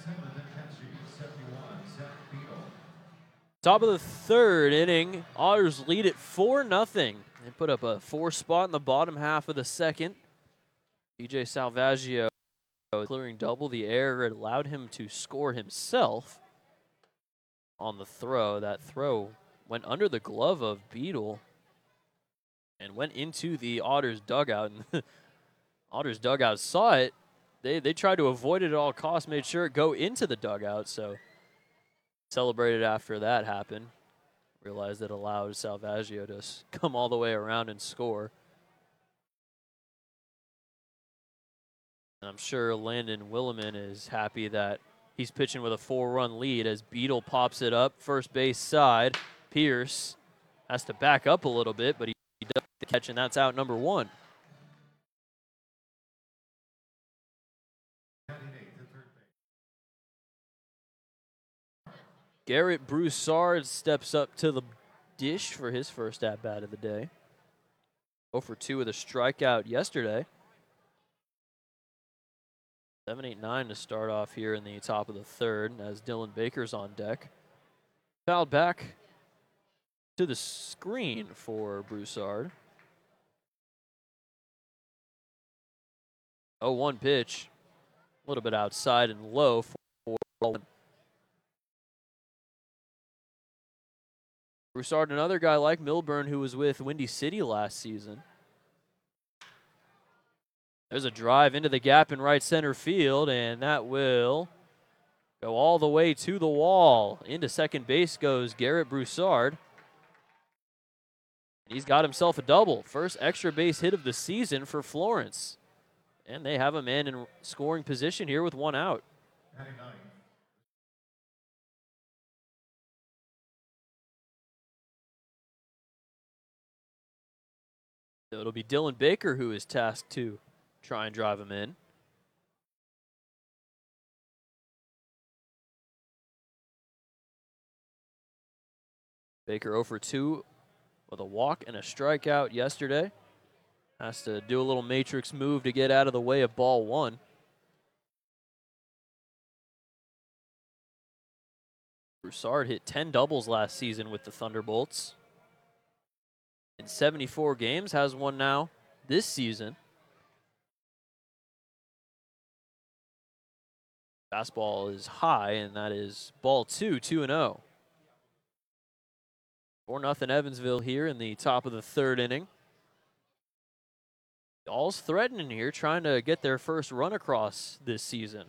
Top of the third inning, Otters lead it 4-0. They put up a 4 spot in the bottom half of the second. DJ Salvaggio clearing double. The error allowed him to score himself on the throw. That throw went under the glove of Beadle and went into the Otters dugout. And Otters dugout saw it. They tried to avoid it at all costs, made sure it go into the dugout, so celebrated after that happened. Realized it allowed Salvaggio to come all the way around and score. And I'm sure Landon Williman is happy that he's pitching with a 4-run lead as Beadle pops it up, first base side. Pierce has to back up a little bit, but he does the catch, and that's out number 1. Garrett Broussard steps up to the dish for his first at-bat of the day. 0 for 2 with a strikeout yesterday. 7-8-9 to start off here in the top of the third as Dylan Baker's on deck. Fouled back to the screen for Broussard. 0-1 pitch. A little bit outside and low for Broussard, another guy like Milburn who was with Windy City last season. There's a drive into the gap in right center field, and that will go all the way to the wall. Into second base goes Garrett Broussard. He's got himself a double. First extra base hit of the season for Florence. And they have a man in scoring position here with 1 out. So it'll be Dylan Baker who is tasked to try and drive him in. Baker 0 for 2 with a walk and a strikeout yesterday. Has to do a little matrix move to get out of the way of ball 1. Broussard hit 10 doubles last season with the Thunderbolts. In 74 games, has one now this season. Fastball is high, and that is ball 2, 2-0. 4-0 Evansville here in the top of the third inning. All's threatening here, trying to get their first run across this season.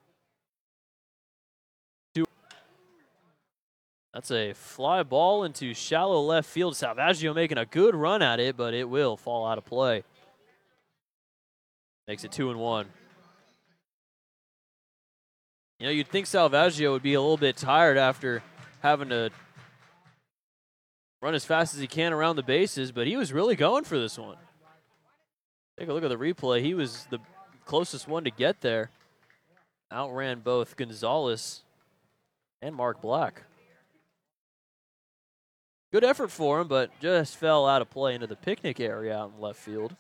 That's a fly ball into shallow left field. Salvaggio making a good run at it, but it will fall out of play. Makes it 2-1. You know, you'd think Salvaggio would be a little bit tired after having to run as fast as he can around the bases, but he was really going for this one. Take a look at the replay. He was the closest one to get there. Outran both Gonzalez and Mark Black. Good effort for him, but just fell out of play into the picnic area out in left field.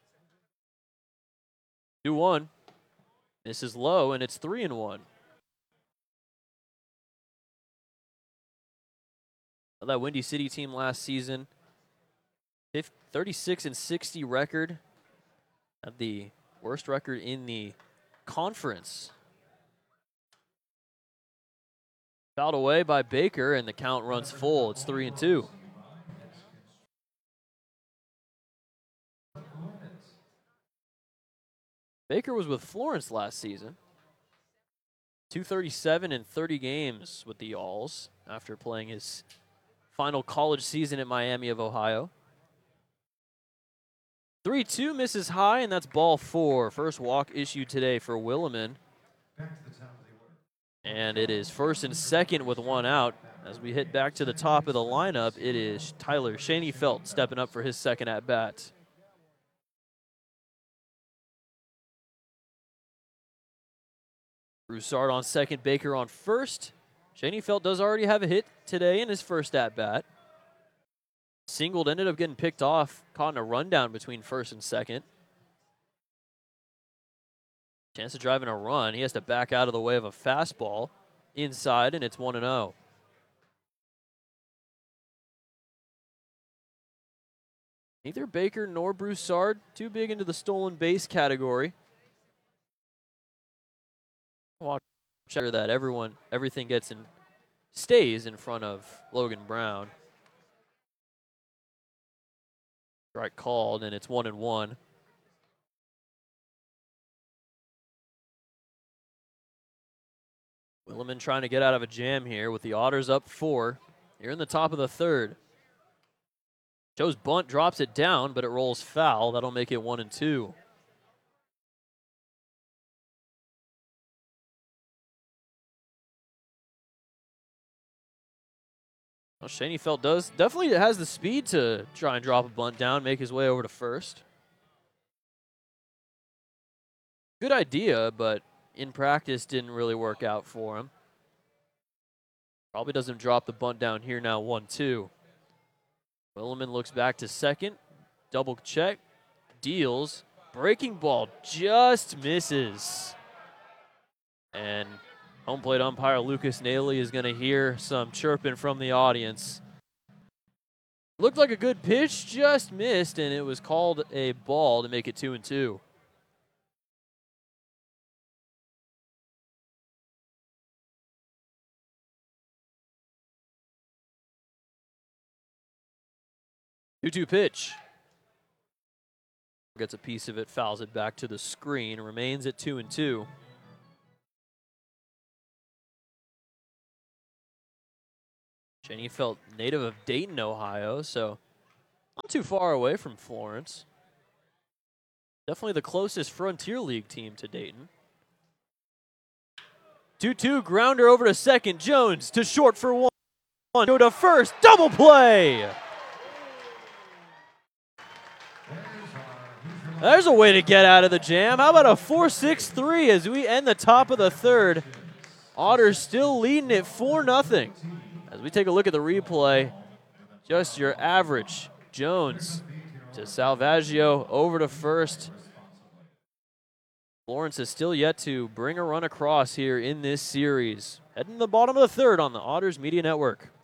2-1. This is low, and it's 3-1. That Windy City team last season, 36-60 record. Had the worst record in the conference. Fouled away by Baker, and the count runs full. It's 3-2. Baker was with Florence last season. 237 in 30 games with the Alls after playing his final college season at Miami of Ohio. 3-2 misses high, and that's ball 4. First walk issued today for Williman. And it is first and second with 1 out. As we hit back to the top of the lineup, it is Tyler Schoenfeld stepping up for his second at-bat. Broussard on second, Baker on first. Schoenfeld does already have a hit today in his first at-bat. Singled, ended up getting picked off, caught in a rundown between first and second. Chance of driving a run. He has to back out of the way of a fastball inside, and it's 1-0. Neither Baker nor Broussard too big into the stolen base category. Watch sure that everything stays in front of Logan Brown. Strike called, and it's 1-1. Williman trying to get out of a jam here with the Otters up 4. Here in the top of the third. Joe's bunt drops it down, but it rolls foul. That'll make it 1-2. Well, Schoenfeld definitely has the speed to try and drop a bunt down, make his way over to first. Good idea, but in practice didn't really work out for him. Probably doesn't drop the bunt down here now, 1-2. Williman looks back to second, double check, deals, breaking ball just misses. And home plate umpire Lucas Naley is going to hear some chirping from the audience. Looked like a good pitch, just missed, and it was called a ball to make it 2-2. Two-two pitch. Gets a piece of it, fouls it back to the screen, remains at 2-2. Schoenfeld, native of Dayton, Ohio, so not too far away from Florence. Definitely the closest Frontier League team to Dayton. 2-2, grounder over to second. Jones to short for one. Go to first, double play. There's a way to get out of the jam. How about a 4-6-3 as we end the top of the third? Otters still leading it 4-0. As we take a look at the replay, just your average. Jones to Salvaggio over to first. Florence is still yet to bring a run across here in this series. Heading to the bottom of the third on the Otters Media Network.